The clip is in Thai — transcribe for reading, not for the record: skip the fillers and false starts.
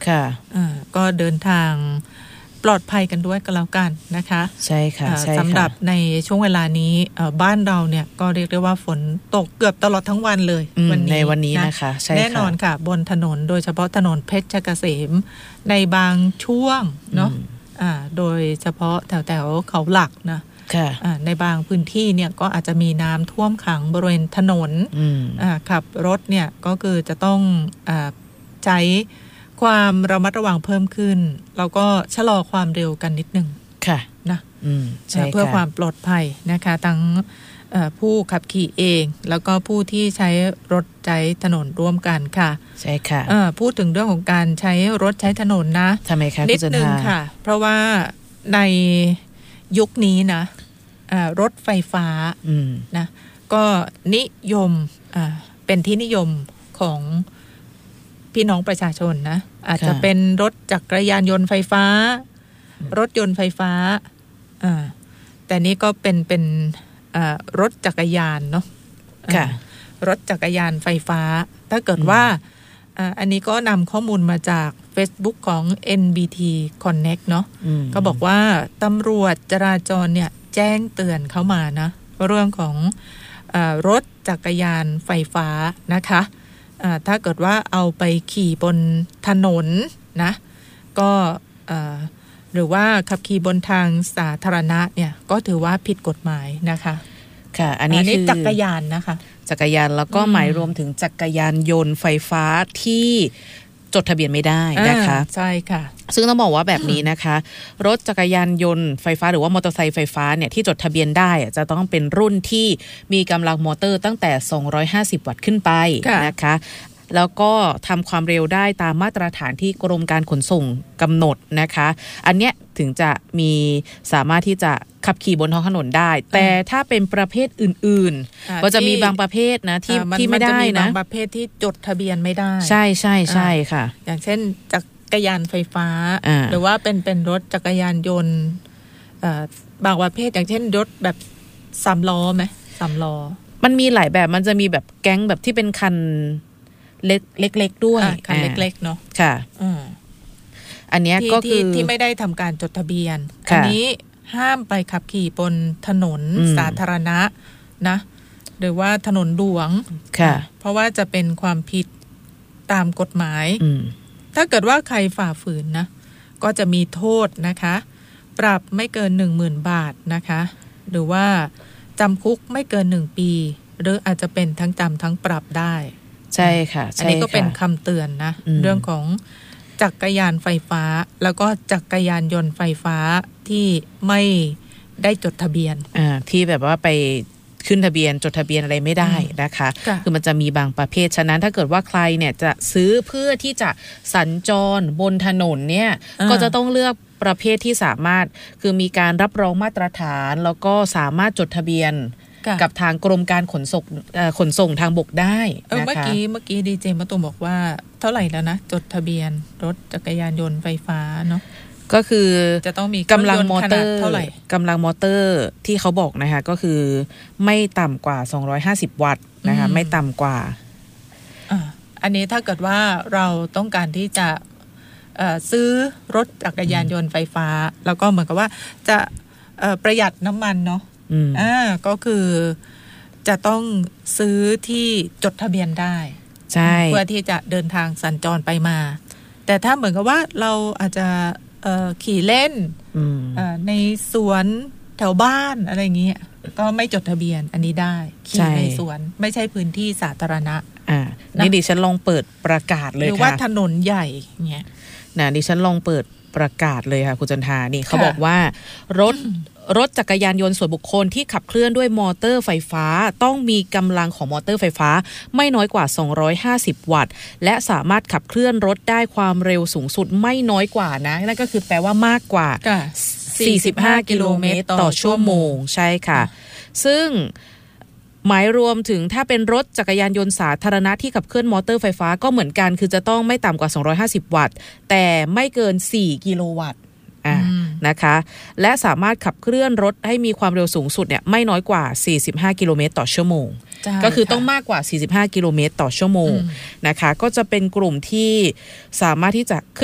ค่ะก็เดินทางปลอดภัยกันด้วยก็แล้วกันนะคะใช่ค่ะใช่ค่ะสำหรับในช่วงเวลานี้บ้านเราเนี่ยก็เรียกได้ว่าฝนตกเกือบตลอดทั้งวันเลยในวันนี้นะคะใช่ค่ะแน่นอนค่ะบนถนนโดยเฉพาะถนนเพชรเกษมในบางช่วงเนาะโดยเฉพาะแถวเขาหลักนะในบางพื้นที่เนี่ยก็อาจจะมีน้ำท่วมขังบริเวณถนนขับรถเนี่ยก็คือจะต้องใช้ความระมัดระวังเพิ่มขึ้นแล้วก็ชะลอความเร็วกันนิดนึงค่ะนะใช่เพื่อความปลอดภัยนะคะทั้งผู้ขับขี่เองแล้วก็ผู้ที่ใช้รถใช้ถนนร่วมกันค่ะใช่ค่ะพูดถึงเรื่องของการใช้รถใช้ถนนนะทำไมคะนิดนึงค่ะเพราะว่าในยุคนี้นะรถไฟฟ้านะก็นิยมเป็นที่นิยมของพี่น้องประชาชนนะอาจจะเป็นรถจักรยานยนต์ไฟฟ้ารถยนต์ไฟฟ้าแต่นี้ก็เป็นรถจักรยานเนาะรถจักรยานไฟฟ้าถ้าเกิดว่าอันนี้ก็นำข้อมูลมาจาก Facebook ของ NBT Connect เนาะก็บอกว่าตำรวจจราจรเนี่ยแจ้งเตือนเข้ามานะเรื่องของรถจักรยานไฟฟ้านะคะถ้าเกิดว่าเอาไปขี่บนถนนนะก็หรือว่าขับขี่บนทางสาธารณะเนี่ยก็ถือว่าผิดกฎหมายนะคะค่ะอันนี้คือจักรยานนะคะจักรยานแล้วก็หมายรวมถึงจักรยานยนต์ไฟฟ้าที่จดทะเบียนไม่ได้นะคะใช่ค่ะซึ่งต้องบอกว่าแบบนี้นะคะรถจักรยานยนต์ไฟฟ้าหรือว่ามอเตอร์ไซค์ไฟฟ้าเนี่ยที่จดทะเบียนได้จะต้องเป็นรุ่นที่มีกำลังมอเตอร์ตั้งแต่250วัตต์ขึ้นไปนะคะแล้วก็ทำความเร็วได้ตามมาตรฐานที่กรมการขนส่งกำหนดนะคะอันเนี้ยถึงจะมีสามารถที่จะขับขี่บนท้องถนนได้แต่ถ้าเป็นประเภทอื่นๆก็จะมีบางประเภทนะที่ไม่ได้นะบางประเภทที่จดทะเบียนไม่ได้ใช่ใช่ใช่ค่ะอย่างเช่นจักรยานไฟฟ้าหรือว่าเป็นรถจักรยานยนต์บางประเภทอย่างเช่นรถแบบ3ล้อไหม3ล้อมันมีหลายแบบมันจะมีแบบแก๊งแบบที่เป็นคันเล็กๆด้วยคันเล็กๆเนาะค่ะอันนี้ก็คือที่ไม่ได้ทำการจดทะเบียนอันนี้ห้ามไปขับขี่บนถนนสาธารณะนะหรือว่าถนนหลวงเพราะว่าจะเป็นความผิดตามกฎหมายถ้าเกิดว่าใครฝ่าฝืนนะก็จะมีโทษนะคะปรับไม่เกิน 10,000 บาทนะคะหรือว่าจำคุกไม่เกิน1ปีหรืออาจจะเป็นทั้งจำทั้งปรับได้ใช่ค่ะอันนี้ก็เป็นคำเตือนนะเรื่องของจักรยานไฟฟ้าแล้วก็จักรยานยนต์ไฟฟ้าที่ไม่ได้จดทะเบียนที่แบบว่าไปขึ้นทะเบียนจดทะเบียนอะไรไม่ได้นะคะคือมันจะมีบางประเภทฉะนั้นถ้าเกิดว่าใครเนี่ยจะซื้อเพื่อที่จะสัญจรบนถนนเนี่ยก็จะต้องเลือกประเภทที่สามารถคือมีการรับรองมาตรฐานแล้วก็สามารถจดทะเบียนกับทางกรมการขนส่งทางบกได้นะคะเมื่อกี้ดีเจมะตูมบอกว่าเท่าไหร่แล้วนะจดทะเบียนรถจักรยานยนต์ไฟฟ้าเนาะก็คือจะต้องมีกำลังมอเตอร์เท่าไหร่กำลังมอเตอร์ที่เขาบอกนะคะก็คือไม่ต่ำกว่า250วัตต์นะคะไม่ต่ำกว่าอันนี้ถ้าเกิดว่าเราต้องการที่จะซื้อรถจักรยานยนต์ไฟฟ้าแล้วก็เหมือนกับว่าจะประหยัดน้ำมันเนาะก็คือจะต้องซื้อที่จดทะเบียนได้ใช่เพื่อที่จะเดินทางสัญจรไปมาแต่ถ้าเหมือนกับว่าเราอาจจะขี่เล่นในสวนแถวบ้านอะไรอย่างเงี้ยก็ไม่จดทะเบียนอันนี้ได้ขี่ในสวนไม่ใช่พื้นที่สาธารณะนี่ดิฉันลองเปิดประกาศเลยค่ะหรือว่าถนนใหญ่เงี้ยนะดิฉันลองเปิดประกาศเลยค่ะคุณจันทานี่เขาบอกว่ารถจักรยานยนต์ส่วนบุคคลที่ขับเคลื่อนด้วยมอเตอร์ไฟฟ้าต้องมีกำลังของมอเตอร์ไฟฟ้าไม่น้อยกว่า250วัตต์และสามารถขับเคลื่อนรถได้ความเร็วสูงสุดไม่น้อยกว่านะนั่นก็คือแปลว่ามากกว่า45กิโลเมตรต่อชั่วโมงใช่ค่ะซึ่งหมายรวมถึงถ้าเป็นรถจักรยานยนต์สาธารณะที่ขับเคลื่อนมอเตอร์ไฟฟ้าก็เหมือนกันคือจะต้องไม่ต่ำกว่า250วัตต์แต่ไม่เกิน4กิโลวัตต์นะคะและสามารถขับเคลื่อนรถให้มีความเร็วสูงสุดเนี่ยไม่น้อยกว่า45กิโลเมตรต่อชั่วโมงก็คือต้องมากกว่า45กิโลเมตรต่อชั่วโมงนะคะก็จะเป็นกลุ่มที่สามารถที่จะ